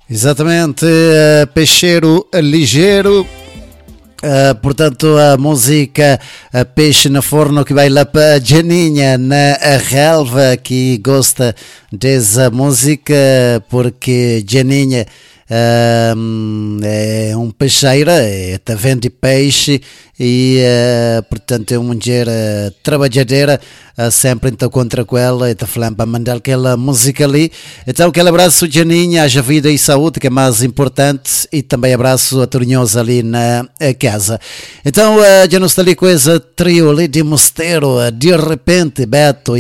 Exatamente, Peixeiro Ligeiro. Portanto, a música Peixe no Forno, que vai lá para a Janinha na relva, que gosta dessa música, porque Janinha é um peixeira, está vende peixe e, portanto, é uma mulher trabalhadeira, sempre então contra com ela, e está falando para mandar aquela música ali. Então, aquele abraço, Janinha, haja vida e saúde, que é mais importante, e também abraço a Torinhosa ali na casa. Então, já não está ali com essa trio ali de Mosteiro, de repente, Beto